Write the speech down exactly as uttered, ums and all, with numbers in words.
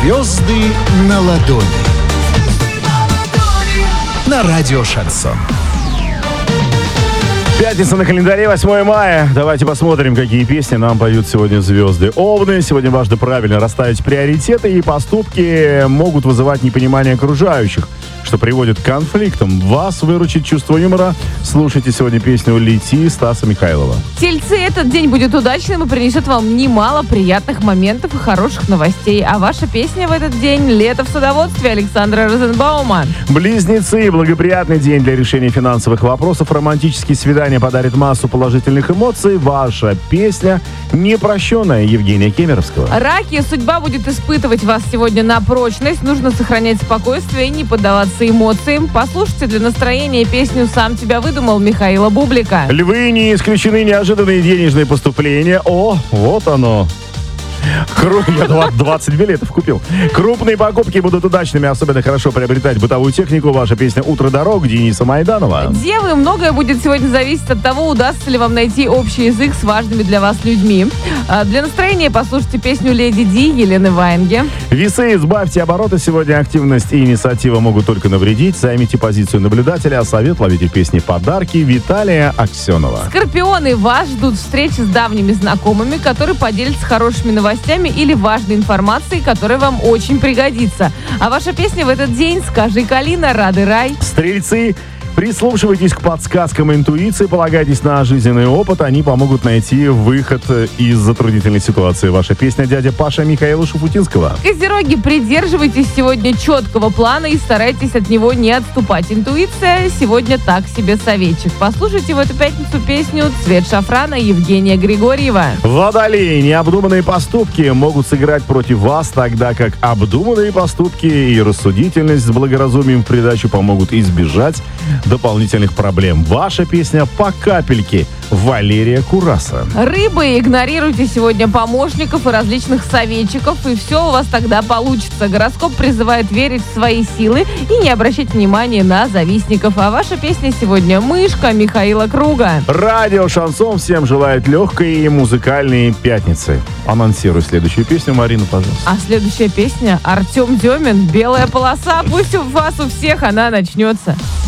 Звезды на ладони. На радио Шансон. Пятница на календаре, восьмое мая. Давайте посмотрим, какие песни нам поют сегодня звезды. Овны. Сегодня важно правильно расставить приоритеты, и поступки могут вызывать непонимание окружающих, что приводит к конфликтам. Вас выручит чувство юмора. Слушайте сегодня песню «Лети» Стаса Михайлова. Тельцы, этот день будет удачным и принесет вам немало приятных моментов и хороших новостей. А ваша песня в этот день — «Лето в садоводстве» Александра Розенбаума. Близнецы. Благоприятный день для решения финансовых вопросов. Романтические свидания подарит массу положительных эмоций. Ваша песня «Непрощенная» Евгения Кемеровского. Раки. Судьба будет испытывать вас сегодня на прочность. Нужно сохранять спокойствие и не поддаваться эмоциям. Послушайте для настроения песню «Сам тебя выдумал» Михаила Бублика. Львы. Не исключены неожиданные денежные поступления. О, вот оно. Кру... Я двадцать билетов купил. Крупные покупки будут удачными. Особенно хорошо приобретать бытовую технику. Ваша песня «Утро дорог» Дениса Майданова. Девы. Многое будет сегодня зависеть от того, удастся ли вам найти общий язык с важными для вас людьми. А для настроения послушайте песню «Леди Ди» Елены Ваенги. Весы. Избавьте обороты. Сегодня активность и инициатива могут только навредить. Займите позицию наблюдателя. А совет ловите в песне «Подарки» Виталия Аксенова. Скорпионы. Вас ждут встречи с давними знакомыми, которые поделятся хорошими новостями или важной информацией, которая вам очень пригодится. А ваша песня в этот день — «Скажи, Калина», Рады Рай. Стрельцы. Прислушивайтесь к подсказкам интуиции, полагайтесь на жизненный опыт, они помогут найти выход из затруднительной ситуации. Ваша песня «Дядя Паша» Михаила Шуфутинского. Козероги. Придерживайтесь сегодня четкого плана и старайтесь от него не отступать. Интуиция сегодня так себе советчик. Послушайте в эту пятницу песню «Цвет шафрана» Евгения Григорьева. Водолей. Необдуманные поступки могут сыграть против вас, тогда как обдуманные поступки и рассудительность с благоразумием в придачу помогут избежать дополнительных проблем. Ваша песня «По капельке» Валерия Кураса. Рыбы. Игнорируйте сегодня помощников и различных советчиков, и все у вас тогда получится. Гороскоп призывает верить в свои силы и не обращать внимания на завистников. А ваша песня сегодня «Мышка» Михаила Круга. Радио Шансон всем желает легкой и музыкальной пятницы. Анонсируй следующую песню, Марина, пожалуйста. А следующая песня — Артем Демин «Белая полоса». Пусть у вас у всех она начнется.